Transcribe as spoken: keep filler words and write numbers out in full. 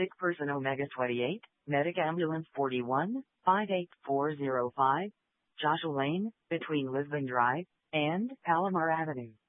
sick person Omega twenty-eight, Medic Ambulance forty-one, five eight four zero five, Joshua Lane, between Lisbon Drive and Palomar Avenue.